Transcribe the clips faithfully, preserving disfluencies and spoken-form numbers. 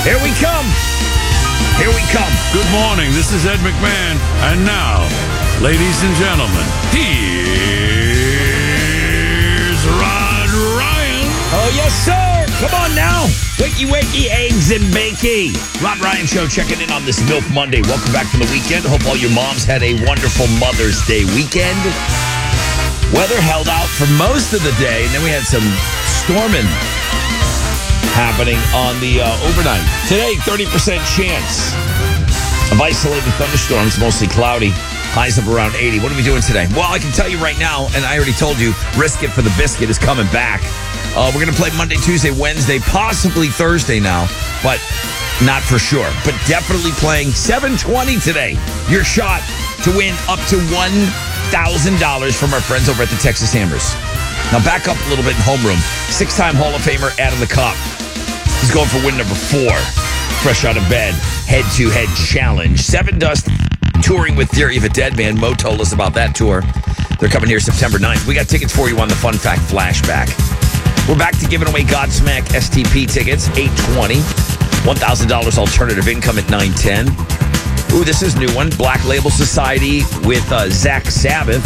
Here we come. Here we come. Good morning. This is Ed McMahon. And now, ladies and gentlemen, here's Rod Ryan. Oh, yes, sir. Come on now. Wakey, wakey, eggs and bakey. Rod Ryan Show checking in on this Milk Monday. Welcome back from the weekend. Hope all your moms had a wonderful Mother's Day weekend. Weather held out for most of the day, and then we had some storming happening on the uh, overnight. Today, thirty percent chance of isolated thunderstorms, mostly cloudy. Highs of around eighty. What are we doing today? Well, I can tell you right now, and I already told you, Risk It for the Biscuit is coming back. Uh, we're going to play Monday, Tuesday, Wednesday, possibly Thursday now, but not for sure. But definitely playing seven twenty today. Your shot to win up to one thousand dollars from our friends over at the Texas Hammers. Now back up a little bit in homeroom. Six-time Hall of Famer Adam the Cop. He's going for win number four. Fresh out of bed. Head-to-head challenge. Seven Dust touring with Theory of a Dead Man. Mo told us about that tour. They're coming here September ninth. We got tickets for you on the Fun Fact Flashback. We're back to giving away Godsmack S T P tickets, eight twenty. one thousand dollars alternative income at nine ten. Ooh, this is a new one. Black Label Society with uh, Zach Sabbath.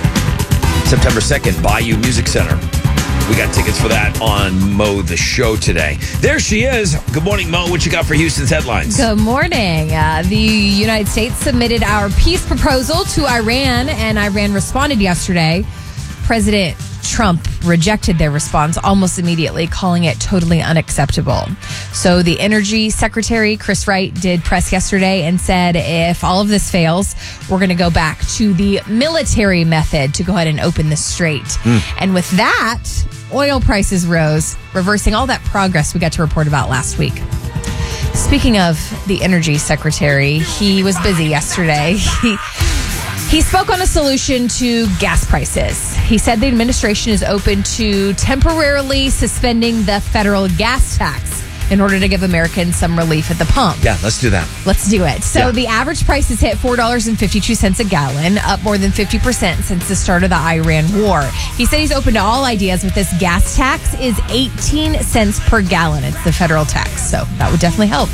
September second, Bayou Music Center. We got tickets for that on Mo the Show today. There she is. Good morning, Mo. What you got for Houston's headlines? Good morning. Uh, the United States submitted our peace proposal to Iran, and Iran responded yesterday. President Trump rejected their response almost immediately, calling it totally unacceptable. So the Energy Secretary, Chris Wright, did press yesterday and said if all of this fails, we're going to go back to the military method to go ahead and open this strait. Mm. And with that, oil prices rose, reversing all that progress we got to report about last week. Speaking of the Energy Secretary, he was busy yesterday. He He spoke on a solution to gas prices. He said the administration is open to temporarily suspending the federal gas tax in order to give Americans some relief at the pump. Yeah, let's do that. Let's do it. So yeah. The average price has hit four dollars and fifty-two cents a gallon, up more than fifty percent since the start of the Iran war. He said he's open to all ideas, but this gas tax is eighteen cents per gallon. It's the federal tax, so that would definitely help.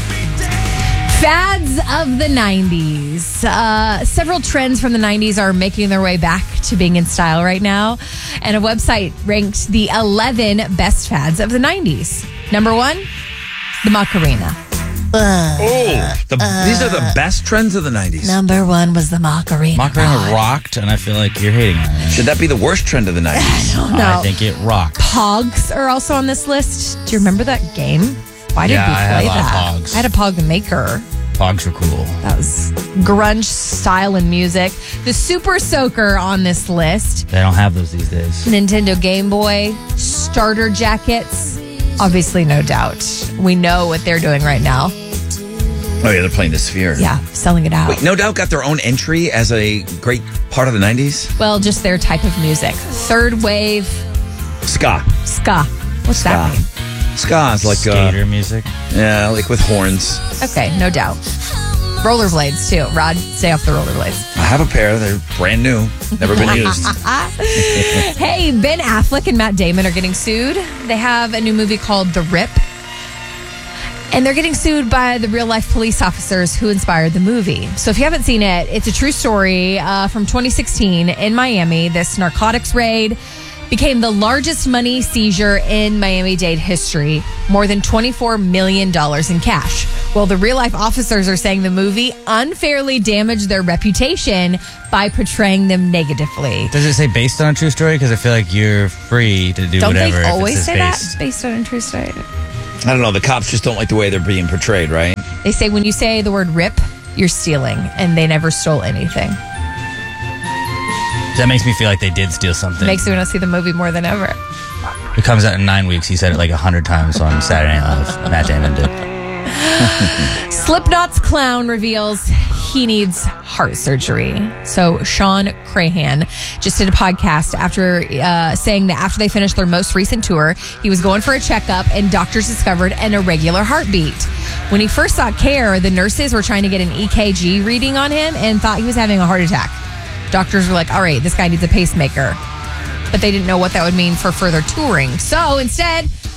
Fads of the nineties. Uh, several trends from the nineties are making their way back to being in style right now. And a website ranked the eleven best fads of the nineties. Number one, the Macarena. Uh, oh, the, uh, these are the best trends of the nineties. Number one was the Macarena. Macarena God. rocked, and I feel like you're hating on it. Should that be the worst trend of the nineties? I don't know. I think it rocked. Pogs are also on this list. Do you remember that game? Why did yeah, we play I had a lot that? of Pogs. I had a Pog Maker. Pogs were cool. That was grunge style and music. The Super Soaker on this list. They don't have those these days. Nintendo Game Boy, starter jackets. Obviously, no doubt. We know what they're doing right now. Oh, yeah, they're playing the Sphere. Yeah, selling it out. Wait, No Doubt got their own entry as a great part of the nineties? Well, just their type of music. Third wave. Ska. Ska. What's Ska. that mean? Ska is like skater uh, music. Yeah, like with horns. Okay, no doubt. Rollerblades too. Rod, stay off the rollerblades. I have a pair. They're brand new. Never been used. Hey, Ben Affleck and Matt Damon are getting sued. They have a new movie called The Rip. And they're getting sued by the real-life police officers who inspired the movie. So if you haven't seen it, it's a true story uh, from twenty sixteen in Miami. This narcotics raid became the largest money seizure in Miami-Dade history, more than twenty-four million dollars in cash. Well, the real-life officers are saying the movie unfairly damaged their reputation by portraying them negatively. Does it say based on a true story? Because I feel like you're free to do Don't whatever. they if always it says say based. that? Based on a true story. I don't know. The cops just don't like the way they're being portrayed, right? They say when you say the word rip, you're stealing, and they never stole anything. That makes me feel like they did steal something. Makes me want to see the movie more than ever. It comes out in nine weeks. He said it like a hundred times on Saturday Night Live. Matt Damon did. Slipknot's clown reveals he needs heart surgery. So Sean Crahan just did a podcast after uh, saying that after they finished their most recent tour, he was going for a checkup and doctors discovered an irregular heartbeat. When he first sought care, the nurses were trying to get an E K G reading on him and thought he was having a heart attack. Doctors were like, all right, this guy needs a pacemaker. But they didn't know what that would mean for further touring. So instead,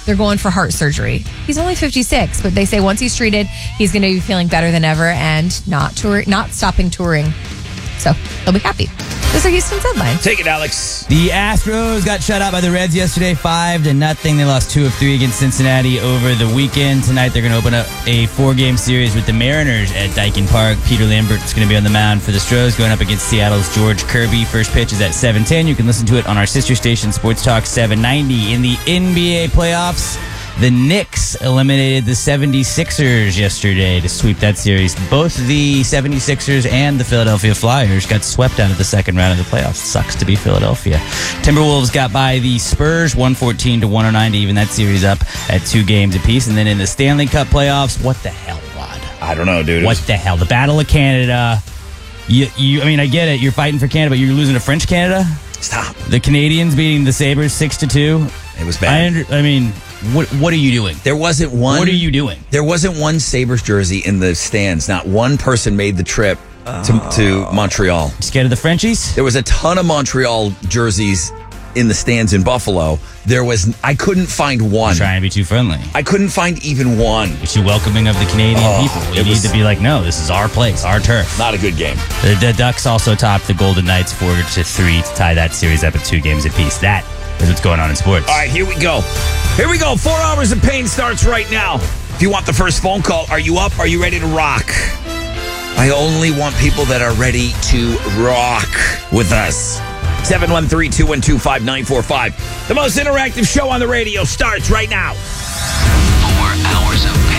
they're going for heart surgery. He's only fifty-six, but they say once he's treated, he's going to be feeling better than ever and not tour, not stopping touring. So they'll be happy. Those are Houston's headlines. Take it, Alex. The Astros got shut out by the Reds yesterday, five to nothing. They lost two of three against Cincinnati over the weekend. Tonight they're going to open up a four-game series with the Mariners at Daikin Park. Peter Lambert's going to be on the mound for the Stros, going up against Seattle's George Kirby. First pitch is at seven ten. You can listen to it on our sister station, Sports Talk seven ninety. In the N B A playoffs, the Knicks eliminated the seventy-sixers yesterday to sweep that series. Both the seventy-sixers and the Philadelphia Flyers got swept out of the second round of the playoffs. Sucks to be Philadelphia. Timberwolves got by the Spurs one fourteen to one oh nine to even that series up at two games apiece. And then in the Stanley Cup playoffs, what the hell, Rod? I don't know, dude. What the hell? The Battle of Canada. You, you, I mean, I get it. You're fighting for Canada, but you're losing to French Canada? Stop. The Canadians beating the Sabres six to two. It was I, bad. under, I mean, what what are you doing? There wasn't one. What are you doing? There wasn't one Sabres jersey in the stands. Not one person made the trip to, to Montreal. Scared of the Frenchies? There was a ton of Montreal jerseys in the stands in Buffalo. There was, I couldn't find one. Trying to be too friendly. I couldn't find even one. You're too welcoming of the Canadian Oh, people. You it need was- to be like, no, this is our place, our turf. Not a good game. The, the Ducks also topped the Golden Knights four to three to tie that series up at two games apiece. That is what's going on in sports. All right, here we go. Here we go. Four hours of pain starts right now. If you want the first phone call, are you up? Are you ready to rock? I only want people that are ready to rock with us. seven one three, two one two, five nine four five. The most interactive show on the radio starts right now. Four hours of